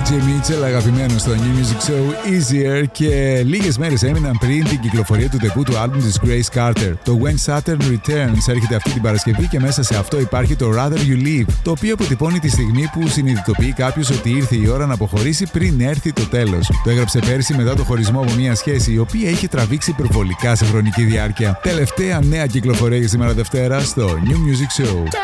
DJ Mitchell, αγαπημένο στο New Music Show Easier, και λίγες μέρες έμειναν πριν την κυκλοφορία του ντεμπού του άλμπουμ της Grace Carter. Το When Saturn Returns έρχεται αυτή την Παρασκευή και μέσα σε αυτό υπάρχει το Rather You Leave, το οποίο αποτυπώνει τη στιγμή που συνειδητοποιεί κάποιος ότι ήρθε η ώρα να αποχωρήσει πριν έρθει το τέλος. Το έγραψε πέρσι μετά το χωρισμό από μια σχέση η οποία είχε τραβήξει υπερβολικά σε χρονική διάρκεια. Τελευταία νέα κυκλοφορία για σήμερα Δευτέρα στο New Music Show.